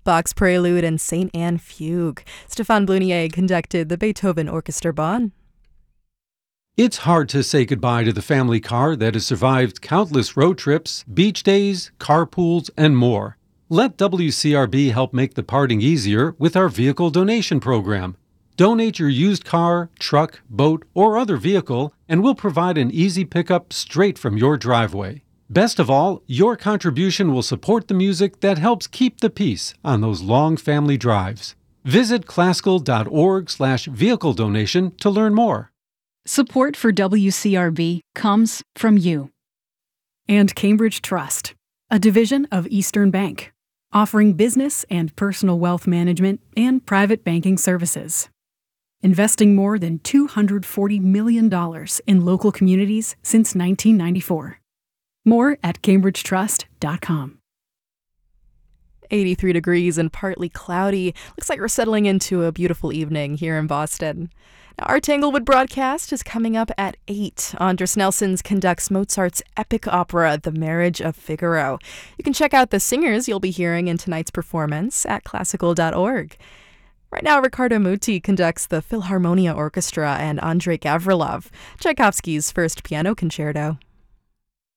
Bach's Prelude and St. Anne Fugue. Stéphane Blunier conducted the Beethoven Orchestra Bonn. It's hard to say goodbye to the family car that has survived countless road trips, beach days, carpools, and more. Let WCRB help make the parting easier with our vehicle donation program. Donate your used car, truck, boat, or other vehicle, and we'll provide an easy pickup straight from your driveway. Best of all, your contribution will support the music that helps keep the peace on those long family drives. Visit classical.org/vehicle donation to learn more. Support for WCRB comes from you. And Cambridge Trust, a division of Eastern Bank, offering business and personal wealth management and private banking services. Investing more than $240 million in local communities since 1994. More at cambridgetrust.com. 83 degrees and partly cloudy. Looks like we're settling into a beautiful evening here in Boston. Now, our Tanglewood broadcast is coming up at 8. Andras Nelsons conducts Mozart's epic opera, The Marriage of Figaro. You can check out the singers you'll be hearing in tonight's performance at classical.org. Right now, Riccardo Muti conducts the Philharmonia Orchestra and Andrei Gavrilov, Tchaikovsky's first piano concerto.